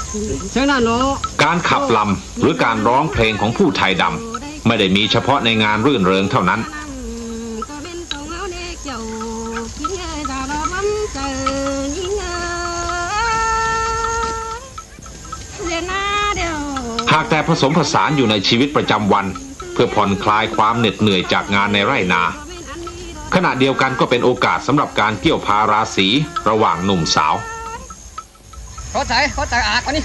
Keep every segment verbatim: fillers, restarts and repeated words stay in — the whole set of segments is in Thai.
การขับลำหรือการร้องเพลงของผู้ไทยดำไม่ได้มีเฉพาะในงานรื่นเริงเท่านั้นหากแต่ผสมผสานอยู่ในชีวิตประจำวันเพื่อผ่อนคลายความเหน็ดเหนื่อยจากงานในไร่นาขณะเดียวกันก็เป็นโอกาสสำหรับการเกี่ยวพาราศีระหว่างหนุ่มสาวเขาใจเขาใจอากวันนี้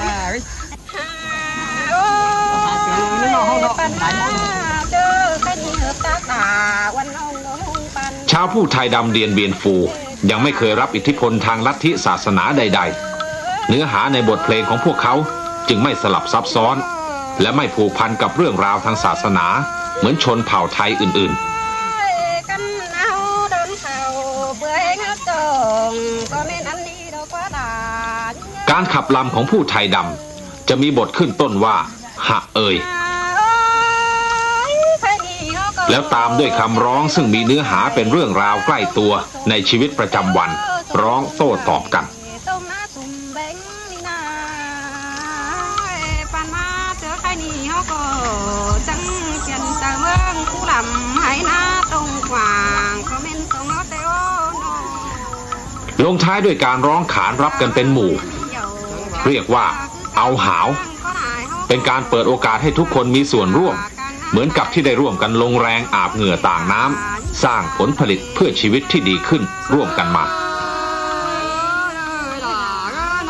ชาวผู้ไทยดำเดียนเบียนฟูยังไม่เคยรับอิทธิพลทางลัทธิศาสนาใดๆเนื้อหาในบทเพลงของพวกเขาจึงไม่สลับซับซ้อนและไม่ผูกพันกับเรื่องราวทางศาสนาเหมือนชนเผ่าไทยอื่นๆการขับลำของผู้ไทยดำจะมีบทขึ้นต้นว่าหะเอ่ยแล้วตามด้วยคำร้องซึ่งมีเนื้อหาเป็นเรื่องราวใกล้ตัวในชีวิตประจำวันร้องโต้ตอบกันลงท้ายด้วยการร้องขานรับกันเป็นหมู่เรียกว่าเอาหาวเป็นการเปิดโอกาสให้ทุกคนมีส่วนร่วมเหมือนกับที่ได้ร่วมกันลงแรงอาบเหงื่อต่างน้ำสร้างผลผลิตเพื่อชีวิตที่ดีขึ้นร่วมกันมา